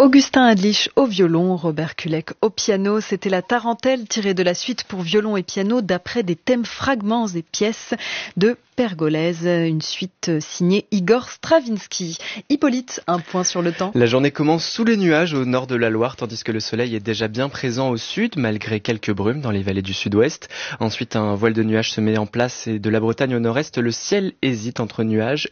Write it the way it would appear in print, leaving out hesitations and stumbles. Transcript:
Augustin Adlich au violon, Robert Kulek au piano. C'était la tarentelle tirée de la suite pour violon et piano d'après des thèmes fragments et pièces de Pergolèse, une suite signée Igor Stravinsky. Hippolyte, un point sur le temps. La journée commence sous les nuages au nord de la Loire, tandis que le soleil est déjà bien présent au sud, malgré quelques brumes dans les vallées du sud-ouest. Ensuite, un voile de nuages se met en place et de la Bretagne au nord-est, le ciel hésite entre nuages